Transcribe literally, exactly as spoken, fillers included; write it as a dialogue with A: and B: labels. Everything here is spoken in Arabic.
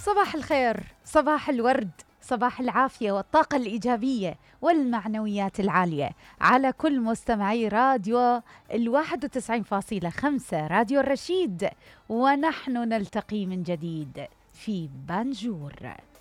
A: صباح الخير، صباح الورد، صباح العافية والطاقة الإيجابية والمعنويات العالية على كل مستمعي راديو الواحد وتسعين فاصلة خمسة راديو الرشيد. ونحن نلتقي من جديد في بانجور.